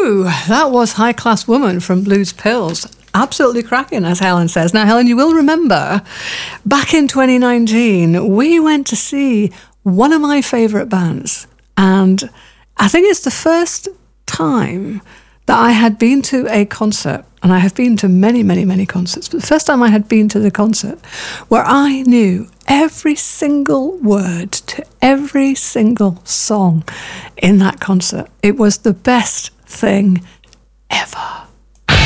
Whew, that was High Class Woman from Blues Pills. Absolutely cracking, as Helen says. Now, Helen, you will remember, back in 2019, we went to see one of my favourite bands. And I think it's the first time that I had been to a concert, and I have been to many, many, many concerts, but the first time I had been to the concert where I knew every single word to every single song in that concert. It was the best thing ever.